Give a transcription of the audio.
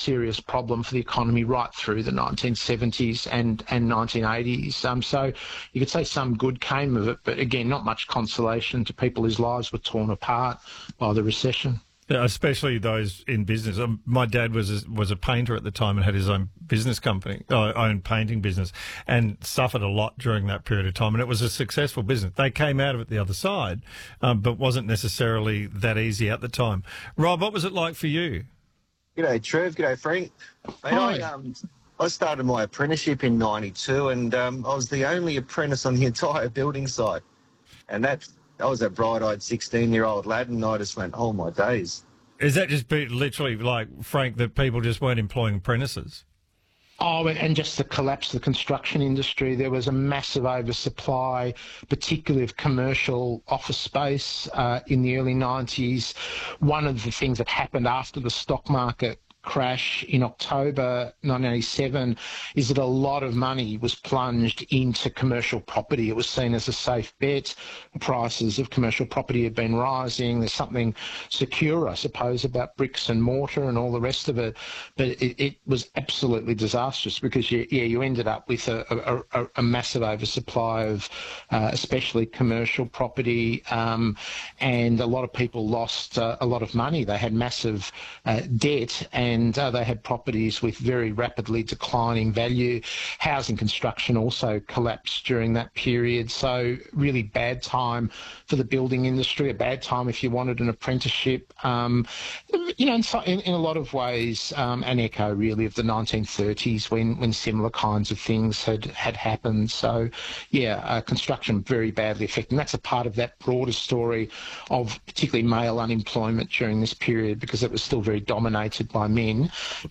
serious problem for the economy right through the 1970s and 1980s. So you could say some good came of it, but again, not much consolation to people whose lives were torn apart by the recession. Yeah, especially those in business. My dad was a painter at the time and had his own business company, own painting business, and suffered a lot during that period of time. And it was a successful business. They came out of it the other side, but wasn't necessarily that easy at the time. Rob, what was it like for you? G'day, Trev. G'day, Frank. Mate, I started my apprenticeship in 92, and I was the only apprentice on the entire building site. And I was a bright-eyed 16-year-old lad, and I just went, oh, my days. Is that just literally like, Frank, that people just weren't employing apprentices? Oh, and just the collapse of the construction industry. There was a massive oversupply, particularly of commercial office space in the early 90s. One of the things that happened after the stock market crash in October 1987 is that a lot of money was plunged into commercial property. It was seen as a safe bet. The prices of commercial property had been rising. There's something secure, I suppose, about bricks and mortar and all the rest of it. But it was absolutely disastrous because, you ended up with a massive oversupply of especially commercial property, and a lot of people lost a lot of money. They had massive debt, and they had properties with very rapidly declining value. Housing construction also collapsed during that period. So really bad time for the building industry, a bad time if you wanted an apprenticeship. In a lot of ways, an echo really of the 1930s when similar kinds of things had happened. So, construction very badly affected. And that's a part of that broader story of particularly male unemployment during this period, because it was still very dominated by men.